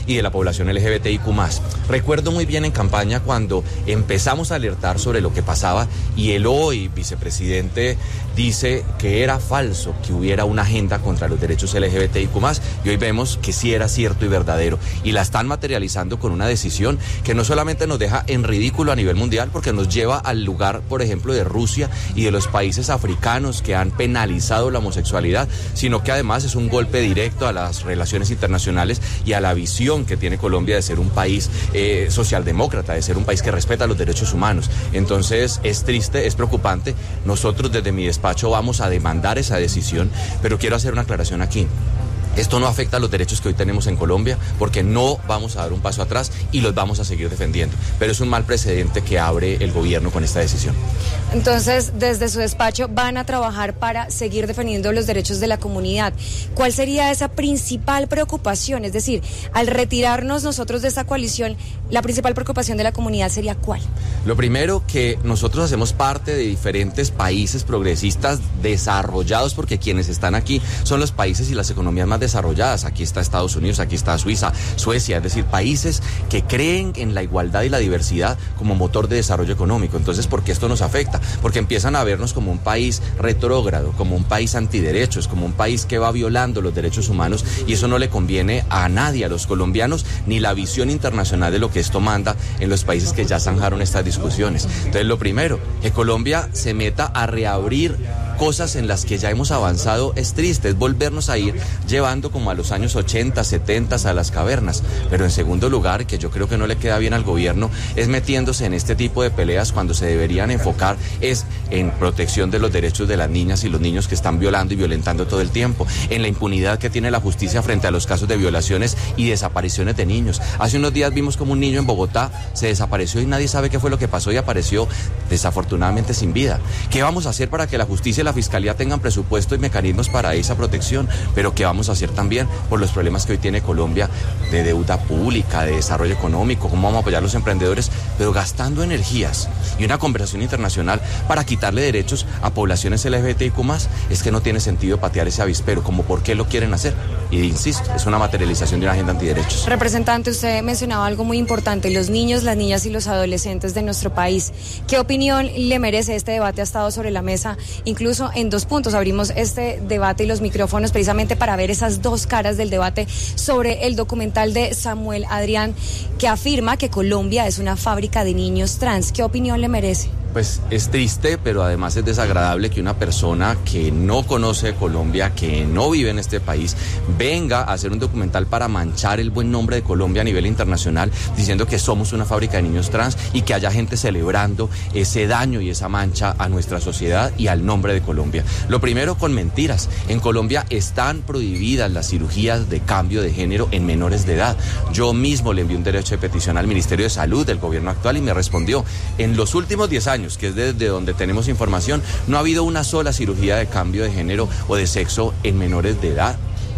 y de la población LGBTIQ+. Recuerdo muy bien en campaña cuando empezamos a alertar sobre lo que pasaba y el hoy vicepresidente dice que era falso que hubiera una agenda contra los derechos LGBTIQ+, y hoy vemos que sí era cierto y verdadero, y la están materializando con una decisión que no solamente nos deja en ridículo a nivel mundial, porque nos lleva al lugar, por ejemplo, de Rusia y de los países africanos que han penalizado la homosexualidad, sino que además es un golpe directo a las relaciones internacionales y a la visión que tiene Colombia de ser un país socialdemócrata, de ser un país que respeta los derechos humanos. Entonces es triste, es preocupante. Nosotros desde mi despacho vamos a demandar esa decisión, pero quiero hacer una aclaración aquí. Esto no afecta a los derechos que hoy tenemos en Colombia, porque no vamos a dar un paso atrás y los vamos a seguir defendiendo. Pero es un mal precedente que abre el gobierno con esta decisión. Entonces, desde su despacho van a trabajar para seguir defendiendo los derechos de la comunidad. ¿Cuál sería esa principal preocupación? Es decir, al retirarnos nosotros de esta coalición, la principal preocupación de la comunidad sería ¿cuál? Lo primero, que nosotros hacemos parte de diferentes países progresistas desarrollados, porque quienes están aquí son los países y las economías más desarrolladas. Aquí está Estados Unidos, aquí está Suiza, Suecia, es decir, países que creen en la igualdad y la diversidad como motor de desarrollo económico. Entonces, ¿por qué esto nos afecta? Porque empiezan a vernos como un país retrógrado, como un país antiderechos, como un país que va violando los derechos humanos, y eso no le conviene a nadie, a los colombianos, ni la visión internacional de lo que esto manda en los países que ya zanjaron estas discusiones. Entonces, lo primero, que Colombia se meta a reabrir cosas en las que ya hemos avanzado es triste, es volvernos a ir llevando como a los años 80, 70 a las cavernas. Pero en segundo lugar, que yo creo que no le queda bien al gobierno, es metiéndose en este tipo de peleas cuando se deberían enfocar es en protección de los derechos de las niñas y los niños que están violando y violentando todo el tiempo, en la impunidad que tiene la justicia frente a los casos de violaciones y desapariciones de niños. Hace unos días vimos como un niño en Bogotá se desapareció y nadie sabe qué fue lo que pasó y apareció desafortunadamente sin vida. ¿Qué vamos a hacer para que la justicia y la Fiscalía tengan presupuesto y mecanismos para esa protección? Pero ¿qué vamos a hacer también por los problemas que hoy tiene Colombia de deuda pública, de desarrollo económico? ¿Cómo vamos a apoyar a los emprendedores? Pero gastando energías y una conversación internacional para quitarle derechos a poblaciones LGBTIQ+, es que no tiene sentido patear ese avispero, como por qué lo quieren hacer. Y insisto, es una materialización de una agenda antiderechos. Representante, usted mencionaba algo muy importante, los niños, las niñas y los adolescentes de nuestro país. ¿Qué opinión le merece este debate? Ha estado sobre la mesa, incluso en 2 puntos. Abrimos este debate y los micrófonos precisamente para ver esas 2 caras del debate sobre el documental de Samuel Adrián, que afirma que Colombia es una fábrica de niños trans. ¿Qué opinión le merece? Pues es triste, pero además es desagradable que una persona que no conoce Colombia, que no vive en este país, venga a hacer un documental para manchar el buen nombre de Colombia a nivel internacional, diciendo que somos una fábrica de niños trans y que haya gente celebrando ese daño y esa mancha a nuestra sociedad y al nombre de Colombia. Lo primero, con mentiras. En Colombia están prohibidas las cirugías de cambio de género en menores de edad. Yo mismo le envié un derecho de petición al Ministerio de Salud del gobierno actual y me respondió, en los últimos 10 años, que es desde donde tenemos información, no ha habido una sola cirugía de cambio de género o de sexo en menores de edad.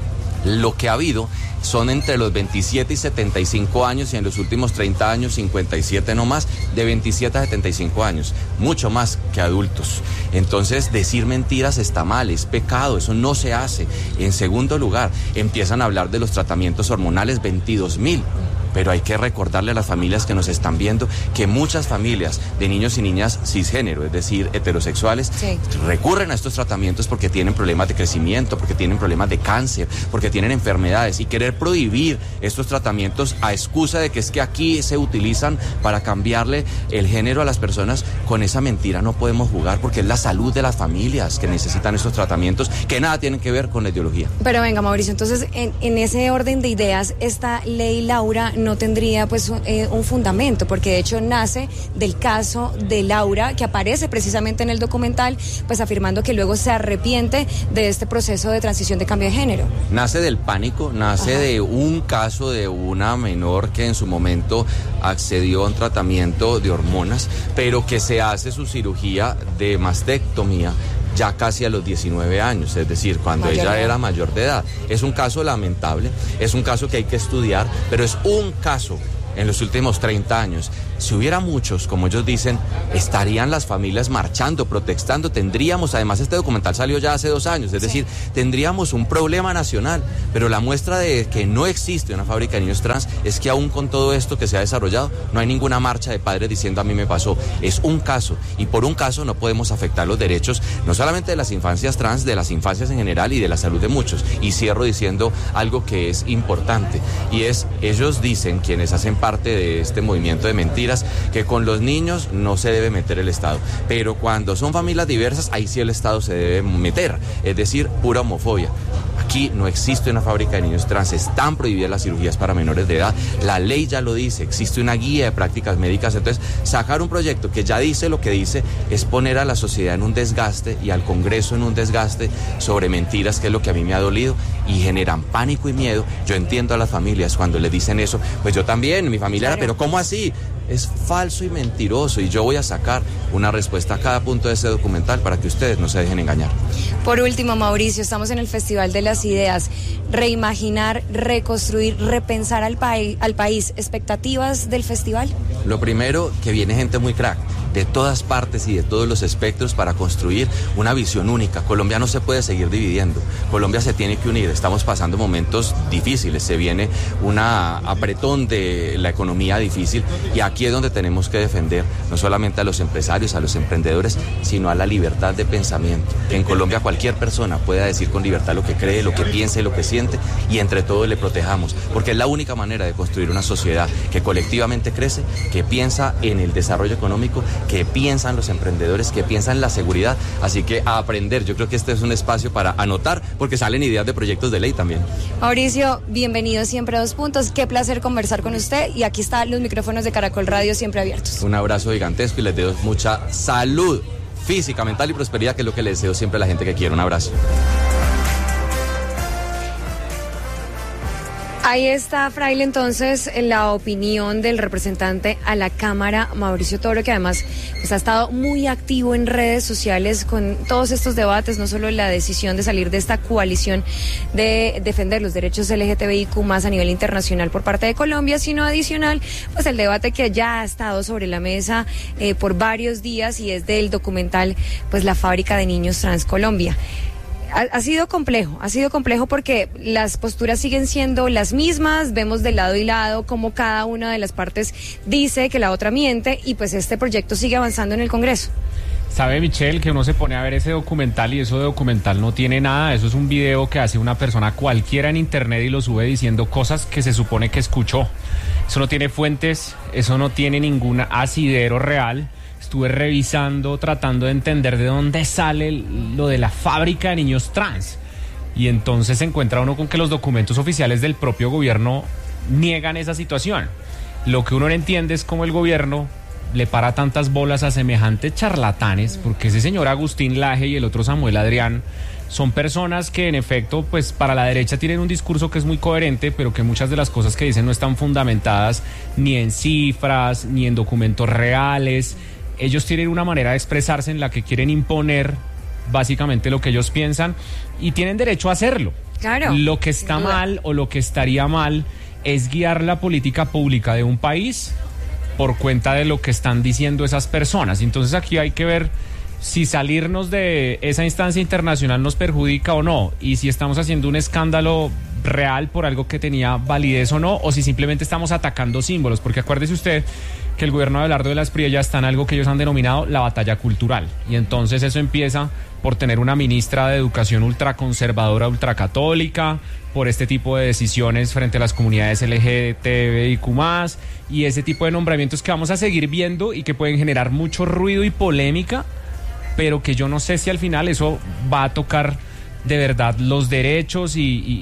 Lo que ha habido son entre los 27 y 75 años y en los últimos 30 años 57 no más, de 27 a 75 años, mucho más que adultos. Entonces decir mentiras está mal, es pecado, eso no se hace. En segundo lugar, empiezan a hablar de los tratamientos hormonales, 22.000. Pero hay que recordarle a las familias que nos están viendo que muchas familias de niños y niñas cisgénero, es decir, heterosexuales, sí, recurren a estos tratamientos porque tienen problemas de crecimiento, porque tienen problemas de cáncer, porque tienen enfermedades, y querer prohibir estos tratamientos a excusa de que es que aquí se utilizan para cambiarle el género a las personas, con esa mentira no podemos jugar, porque es la salud de las familias que necesitan estos tratamientos que nada tienen que ver con la ideología. Pero venga, Mauricio, entonces en ese orden de ideas, esta ley Laura no tendría pues un fundamento, porque de hecho nace del caso de Laura, que aparece precisamente en el documental, pues afirmando que luego se arrepiente de este proceso de transición de cambio de género. Nace del pánico, nace de un caso de una menor que en su momento accedió a un tratamiento de hormonas, pero que se hace su cirugía de mastectomía ya casi a los 19 años, es decir, cuando ella era mayor de edad. Es un caso lamentable, es un caso que hay que estudiar, pero es un caso en los últimos 30 años. Si hubiera muchos, como ellos dicen, estarían las familias marchando, protestando, tendríamos, además este documental salió ya hace 2 años, es decir, tendríamos un problema nacional, pero la muestra de que no existe una fábrica de niños trans es que aún con todo esto que se ha desarrollado, no hay ninguna marcha de padres diciendo a mí me pasó, es un caso, y por un caso no podemos afectar los derechos, no solamente de las infancias trans, de las infancias en general y de la salud de muchos. Y cierro diciendo algo que es importante, y es, ellos dicen, quienes hacen parte de este movimiento de mentiras, que con los niños no se debe meter el Estado, pero cuando son familias diversas, ahí sí el Estado se debe meter, es decir, pura homofobia. Aquí no existe una fábrica de niños trans, están prohibidas las cirugías para menores de edad, la ley ya lo dice, existe una guía de prácticas médicas, entonces sacar un proyecto que ya dice lo que dice es poner a la sociedad en un desgaste y al Congreso en un desgaste sobre mentiras, que es lo que a mí me ha dolido, y generan pánico y miedo. Yo entiendo a las familias cuando les dicen eso, pues yo también, mi familia era, pero ¿cómo así? Es falso y mentiroso, y yo voy a sacar una respuesta a cada punto de ese documental para que ustedes no se dejen engañar. Por último, Mauricio, estamos en el Festival de las Ideas. Reimaginar, reconstruir, repensar al país. ¿Expectativas del festival? Lo primero, que viene gente muy crack, de todas partes y de todos los espectros para construir una visión única. Colombia no se puede seguir dividiendo, Colombia se tiene que unir, estamos pasando momentos difíciles, se viene una apretón de la economía difícil, y aquí es donde tenemos que defender no solamente a los empresarios, a los emprendedores, sino a la libertad de pensamiento, que en Colombia cualquier persona pueda decir con libertad lo que cree, lo que piensa y lo que siente, y entre todos le protejamos, porque es la única manera de construir una sociedad que colectivamente crece, que piensa en el desarrollo económico, que piensan los emprendedores, que piensan la seguridad. Así que a aprender, yo creo que este es un espacio para anotar, porque salen ideas de proyectos de ley también. Mauricio, bienvenido siempre a 2 Puntos, qué placer conversar con usted, y aquí están los micrófonos de Caracol Radio siempre abiertos. Un abrazo gigantesco y les deseo mucha salud física, mental y prosperidad, que es lo que le deseo siempre a la gente que quiere. Un abrazo. Ahí está, Fraile, entonces, la opinión del representante a la Cámara, Mauricio Toro, que además pues, ha estado muy activo en redes sociales con todos estos debates, no solo la decisión de salir de esta coalición de defender los derechos LGTBIQ+ a nivel internacional por parte de Colombia, sino adicional, pues el debate que ya ha estado sobre la mesa por varios días, y es del documental, pues la fábrica de niños trans Colombia. Ha sido complejo porque las posturas siguen siendo las mismas, vemos de lado y lado cómo cada una de las partes dice que la otra miente, y pues este proyecto sigue avanzando en el Congreso. Sabe, Michelle, que uno se pone a ver ese documental y eso de documental no tiene nada, eso es un video que hace una persona cualquiera en internet y lo sube diciendo cosas que se supone que escuchó. Eso no tiene fuentes, eso no tiene ningún asidero real. Estuve revisando, tratando de entender de dónde sale lo de la fábrica de niños trans. Y entonces se encuentra uno con que los documentos oficiales del propio gobierno niegan esa situación. Lo que uno no entiende es cómo el gobierno le para tantas bolas a semejantes charlatanes, porque ese señor Agustín Laje y el otro Samuel Adrián son personas que en efecto, pues para la derecha tienen un discurso que es muy coherente, pero que muchas de las cosas que dicen no están fundamentadas ni en cifras, ni en documentos reales. Ellos tienen una manera de expresarse en la que quieren imponer básicamente lo que ellos piensan, y tienen derecho a hacerlo. Claro. Lo que está mal o lo que estaría mal es guiar la política pública de un país por cuenta de lo que están diciendo esas personas. Entonces aquí hay que ver si salirnos de esa instancia internacional nos perjudica o no, y si estamos haciendo un escándalo real por algo que tenía validez o no, o si simplemente estamos atacando símbolos, porque acuérdese usted que el gobierno de Abelardo de la Espriella está en algo que ellos han denominado la batalla cultural, y entonces eso empieza por tener una ministra de educación ultraconservadora, ultracatólica, por este tipo de decisiones frente a las comunidades LGTBIQ+, y ese tipo de nombramientos que vamos a seguir viendo y que pueden generar mucho ruido y polémica, pero que yo no sé si al final eso va a tocar de verdad los derechos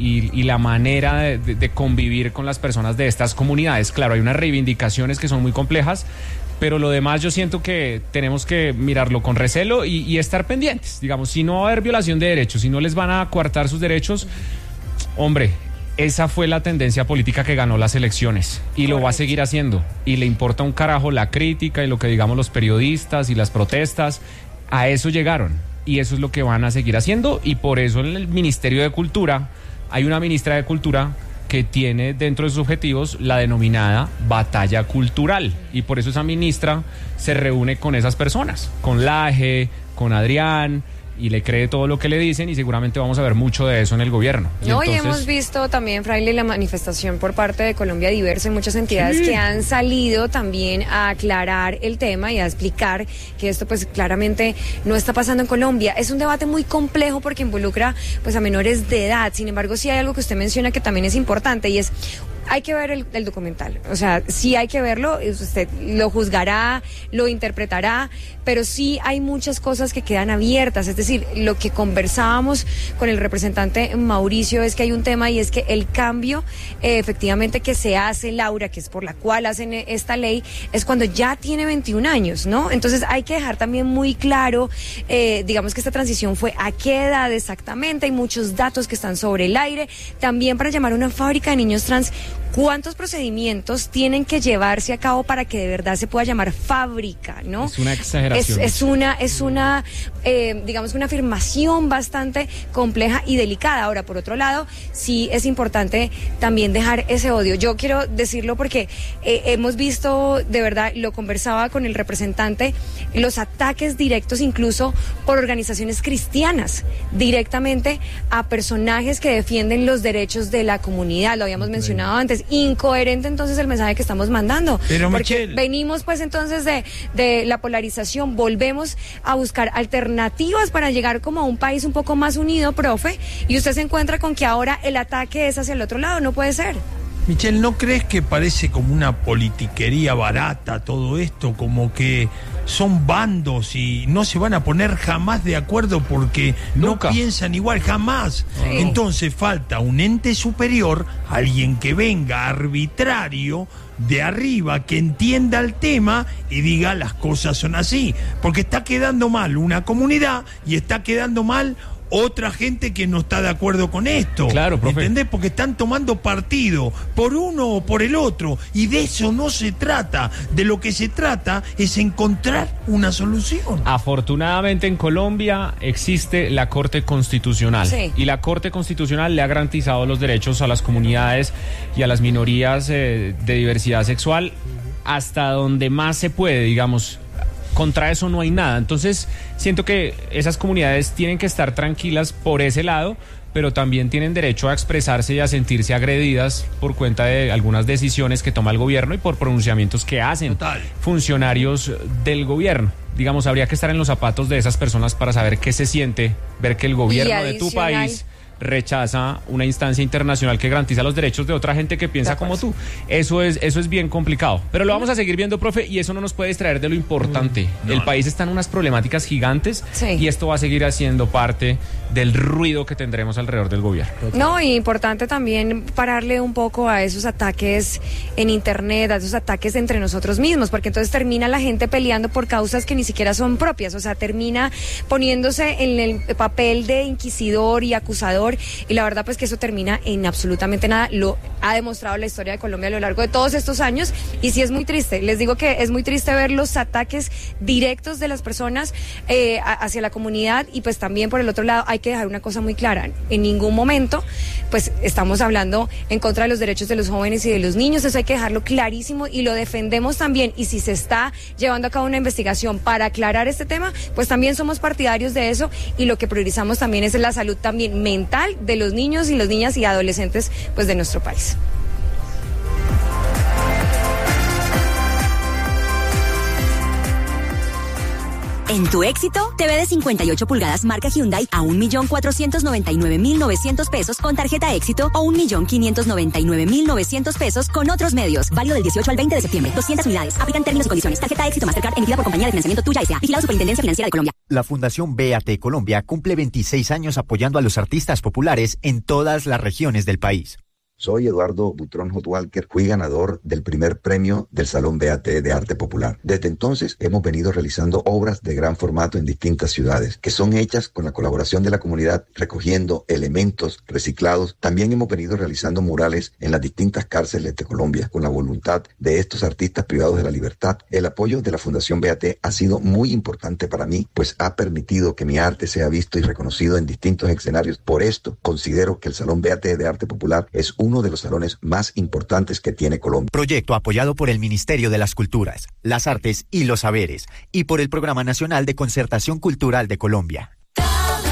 y la manera de convivir con las personas de estas comunidades. Claro, hay unas reivindicaciones que son muy complejas, pero lo demás yo siento que tenemos que mirarlo con recelo y estar pendientes. Digamos, si no va a haber violación de derechos, si no les van a coartar sus derechos, hombre, esa fue la tendencia política que ganó las elecciones y lo va a seguir haciendo, y le importa un carajo la crítica y lo que digamos los periodistas y las protestas. A eso llegaron y eso es lo que van a seguir haciendo, y por eso en el Ministerio de Cultura hay una ministra de Cultura que tiene dentro de sus objetivos la denominada batalla cultural. Y por eso esa ministra se reúne con esas personas, con Laje, con Adrián, y le cree todo lo que le dicen, y seguramente vamos a ver mucho de eso en el gobierno. No, y hemos visto también, Fraile, la manifestación por parte de Colombia Diverso y muchas entidades que han salido también a aclarar el tema y a explicar que esto pues claramente no está pasando en Colombia. Es un debate muy complejo porque involucra pues a menores de edad. Sin embargo, sí hay algo que usted menciona que también es importante, y es: hay que ver el documental. O sea, sí hay que verlo, usted lo juzgará, lo interpretará, pero sí hay muchas cosas que quedan abiertas. Es decir, lo que conversábamos con el representante Mauricio es que hay un tema, y es que el cambio efectivamente que se hace, Laura, que es por la cual hacen esta ley, es cuando ya tiene 21 años, ¿no? Entonces hay que dejar también muy claro, digamos que esta transición fue a qué edad exactamente. Hay muchos datos que están sobre el aire. También para llamar a una fábrica de niños trans, ¿cuántos procedimientos tienen que llevarse a cabo para que de verdad se pueda llamar fábrica, ¿no? Es una exageración. Es una digamos, una afirmación bastante compleja y delicada. Ahora, por otro lado, sí es importante también dejar ese odio. Yo quiero decirlo porque hemos visto, de verdad, lo conversaba con el representante, los ataques directos incluso por organizaciones cristianas, directamente a personajes que defienden los derechos de la comunidad. Lo habíamos mencionado antes. Incoherente entonces el mensaje que estamos mandando. Pero porque Michelle, venimos pues entonces de la polarización, volvemos a buscar alternativas para llegar como a un país un poco más unido, profe, y usted se encuentra con que ahora el ataque es hacia el otro lado. No puede ser. Michelle, ¿no crees que parece como una politiquería barata todo esto? Como que son bandos y no se van a poner jamás de acuerdo porque Nunca. no piensan igual, jamás. Sí. Entonces falta un ente superior, alguien que venga arbitrario de arriba, que entienda el tema y diga las cosas son así. Porque está quedando mal una comunidad y está quedando mal otra gente que no está de acuerdo con esto. Claro, profe. ¿Entendés? Porque están tomando partido por uno o por el otro, y de eso no se trata. De lo que se trata es encontrar una solución. Afortunadamente en Colombia existe la Corte Constitucional, Sí. y la Corte Constitucional le ha garantizado los derechos a las comunidades y a las minorías de diversidad sexual hasta donde más se puede, digamos. Contra eso no hay nada. Entonces siento que esas comunidades tienen que estar tranquilas por ese lado, pero también tienen derecho a expresarse y a sentirse agredidas por cuenta de algunas decisiones que toma el gobierno y por pronunciamientos que hacen Total. funcionarios del gobierno. Digamos, habría que estar en los zapatos de esas personas para saber qué se siente ver que el gobierno de tu adicional, país rechaza una instancia internacional que garantiza los derechos de otra gente que piensa como tú. Eso es bien complicado. Pero lo vamos a seguir viendo, profe, y eso no nos puede distraer de lo importante. El país está en unas problemáticas gigantes, Sí. y esto va a seguir haciendo parte del ruido que tendremos alrededor del gobierno. No, y importante también pararle un poco a esos ataques en internet, a esos ataques entre nosotros mismos, porque entonces termina la gente peleando por causas que ni siquiera son propias. O sea, termina poniéndose en el papel de inquisidor y acusador, y la verdad pues que eso termina en absolutamente nada. Lo ha demostrado la historia de Colombia a lo largo de todos estos años, y sí es muy triste. Les digo que es muy triste ver los ataques directos de las personas hacia la comunidad, y pues también por el otro lado hay que dejar una cosa muy clara: en ningún momento pues estamos hablando en contra de los derechos de los jóvenes y de los niños. Eso hay que dejarlo clarísimo, y lo defendemos también. Y si se está llevando a cabo una investigación para aclarar este tema, pues también somos partidarios de eso, y lo que priorizamos también es la salud también mental de los niños y las niñas y adolescentes pues de nuestro país. En tu éxito, TV de 58 pulgadas marca Hyundai a 1.499.900 pesos con tarjeta éxito, o 1.599.900 pesos con otros medios. Válido del 18 al 20 de septiembre. 200 unidades. Aplican términos y condiciones. Tarjeta éxito Mastercard emitida por compañía de financiamiento Tuya S.A. Vigilado Superintendencia Financiera de Colombia. La Fundación BAT Colombia cumple 26 años apoyando a los artistas populares en todas las regiones del país. Soy Eduardo Butrón Hot Walker, fui ganador del primer premio del Salón BAT de Arte Popular. Desde entonces hemos venido realizando obras de gran formato en distintas ciudades, que son hechas con la colaboración de la comunidad, recogiendo elementos reciclados. También hemos venido realizando murales en las distintas cárceles de Colombia, con la voluntad de estos artistas privados de la libertad. El apoyo de la Fundación BAT ha sido muy importante para mí, pues ha permitido que mi arte sea visto y reconocido en distintos escenarios. Por esto, considero que el Salón BAT de Arte Popular es uno de los salones más importantes que tiene Colombia. Proyecto apoyado por el Ministerio de las Culturas, las Artes y los Saberes y por el Programa Nacional de Concertación Cultural de Colombia.